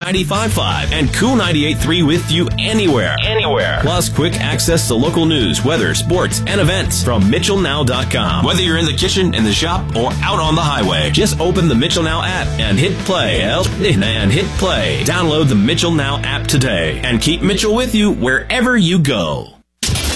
95.5 and Cool 98.3 with you anywhere. Plus quick access to local news, weather, sports, and events from MitchellNow.com. Whether you're in the kitchen, in the shop, or out on the highway, just open the Mitchell Now app and hit play. Download the Mitchell Now app today and keep Mitchell with you wherever you go.